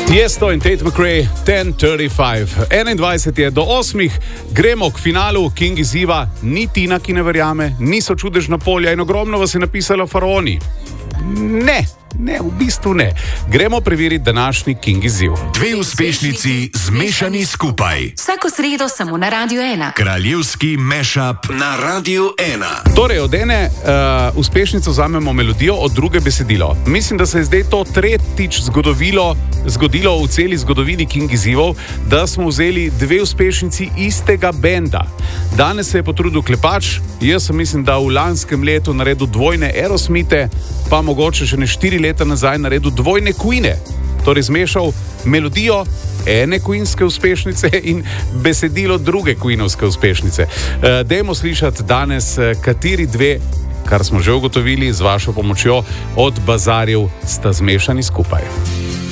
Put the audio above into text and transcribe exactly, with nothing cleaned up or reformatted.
Tiesto in Tate McRae, deset trideset pet. enaindvajset je do osmih, gremo k finalu King izziva. Ni Tina, ki ne verjame, niso čudežna polja in ogromno vas je napisalo faraoni. Ne, ne, v bistvu ne. Gremo preveriti današnji King izziv. Dve uspešnici zmešani skupaj. Vsako sredo samo na Radiu ena. Kraljevski mashup na Radiu ena. Torej, od ene uh, uspešnice vzamemo melodijo, od druge besedilo. Mislim, da se je zdaj to tretjič zgodovilo, zgodilo v celi zgodovini King izzivov, da smo vzeli dve uspešnici istega benda. Danes se je potrudil Klepač, jaz sem mislim, da v lanskem letu naredil dvojne Aerosmite, pa mogoče še ne štiri leta nazaj naredil dvojne Queene. Torej zmešal melodijo ene Queenske uspešnice in besedilo druge Queenovske uspešnice. E, dajmo slišati danes, kateri dve, kar smo že ugotovili z vašo pomočjo, od bazarjev sta zmešani skupaj.